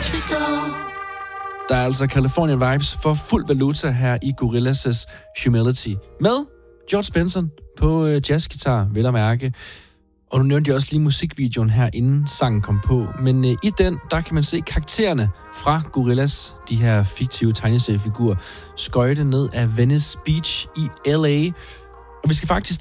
Der er altså Californian Vibes for fuld valuta her i Gorillaz' Humility. Med George Benson på jazzgitar, vel at mærke. Og nu nævnte jeg også lige musikvideoen her, inden sangen kom på. Men i den, der kan man se karaktererne fra Gorillaz, de her fiktive tegneseriefigurer, skøjte ned af Venice Beach i L.A. Og vi skal faktisk